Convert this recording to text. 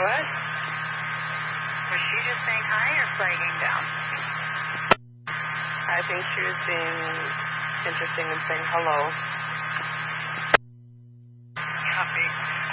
What? Was she just saying hi or flagging down? I think she was being interesting and saying hello. Copy.